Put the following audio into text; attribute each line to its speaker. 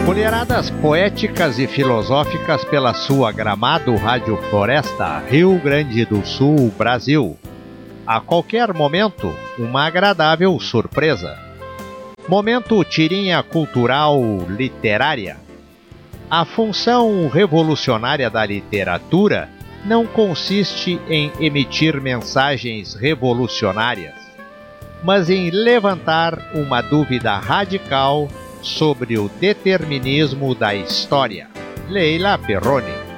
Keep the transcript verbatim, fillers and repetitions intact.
Speaker 1: Colheradas poéticas e filosóficas pela sua Gramado Rádio Floresta, Rio Grande do Sul, Brasil. A qualquer momento, uma agradável surpresa. Momento tirinha cultural literária. A função revolucionária da literatura não consiste em emitir mensagens revolucionárias, mas em levantar uma dúvida radical sobre o determinismo da história. Leila Perrone.